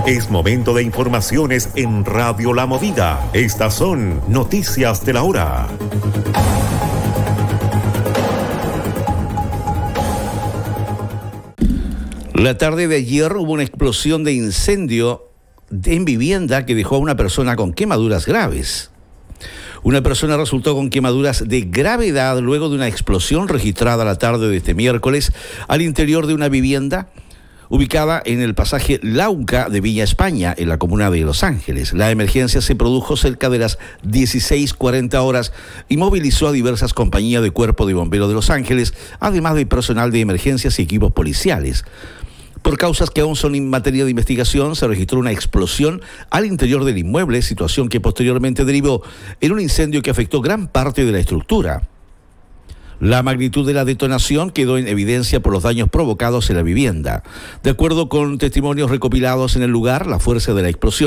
Es momento de informaciones en Radio La Movida. Estas son noticias de la hora. La tarde de ayer hubo una explosión de incendio en vivienda que dejó a una persona con quemaduras graves. Una persona resultó con quemaduras de gravedad luego de una explosión registrada la tarde de este miércoles al interior de una vivienda ubicada en el pasaje Lauca de Villa España, en la comuna de Los Ángeles. La emergencia se produjo cerca de las 16:40 horas y movilizó a diversas compañías de Cuerpo de Bomberos de Los Ángeles, además de personal de emergencias y equipos policiales. Por causas que aún son en materia de investigación, se registró una explosión al interior del inmueble, situación que posteriormente derivó en un incendio que afectó gran parte de la estructura. La magnitud de la detonación quedó en evidencia por los daños provocados en la vivienda. De acuerdo con testimonios recopilados en el lugar, la fuerza de la explosión